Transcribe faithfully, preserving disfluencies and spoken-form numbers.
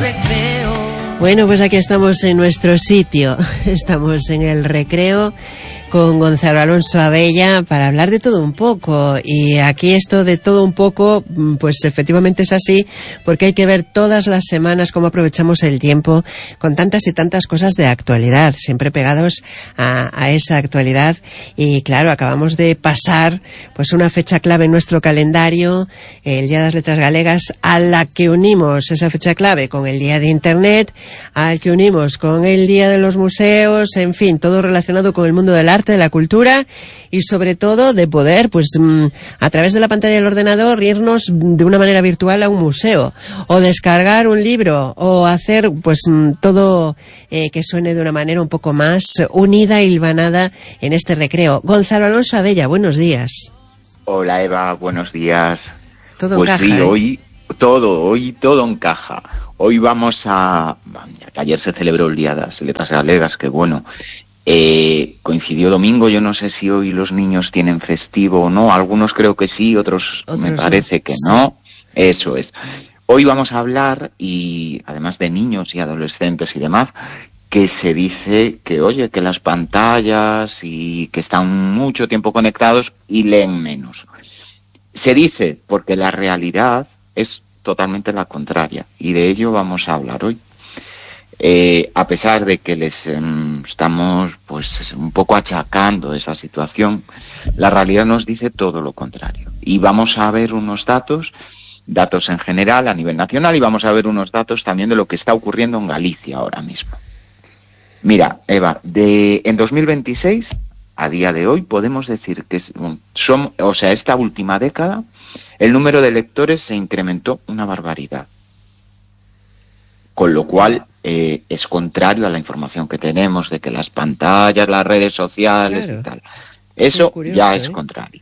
Bueno, pues aquí estamos en nuestro sitio, estamos en el recreo con Gonzalo Alonso Abella para hablar de todo un poco, y aquí esto de todo un poco pues efectivamente es así, porque hay que ver todas las semanas cómo aprovechamos el tiempo con tantas y tantas cosas de actualidad, siempre pegados a, a esa actualidad. Y claro, acabamos de pasar pues una fecha clave en nuestro calendario, el Día de las Letras Galegas, a la que unimos esa fecha clave con el Día de Internet, al que unimos con el Día de los Museos, en fin, todo relacionado con el mundo del arte, de la cultura, y sobre todo de poder, pues a través de la pantalla del ordenador, irnos de una manera virtual a un museo, o descargar un libro, o hacer pues todo eh, que suene de una manera un poco más unida, hilvanada en este recreo. Gonzalo Alonso Abella, buenos días. Hola Eva, buenos días. Todo pues encaja, sí, ¿eh? hoy todo, hoy todo encaja. Hoy vamos a... Ayer se celebró el Día de las Letras Galegas, que bueno, eh, coincidió domingo, yo no sé si hoy los niños tienen festivo o no, algunos creo que sí, otros, otros me parece no. que sí. no, eso es. Hoy vamos a hablar, y además de niños y adolescentes y demás, que se dice que, oye, que las pantallas y que están mucho tiempo conectados y leen menos. Se dice porque la realidad es totalmente la contraria, y de ello vamos a hablar hoy. Eh, a pesar de que les eh, estamos pues un poco achacando esa situación, la realidad nos dice todo lo contrario. Y vamos a ver unos datos, datos en general a nivel nacional, y vamos a ver unos datos también de lo que está ocurriendo en Galicia ahora mismo. Mira, Eva, de en dos mil veintiséis, a día de hoy, podemos decir que son, o sea, esta última década, el número de lectores se incrementó una barbaridad. Con lo cual, eh, es contrario a la información que tenemos de que las pantallas, las redes sociales claro. y tal. Eso curioso, ya es ¿eh? contrario.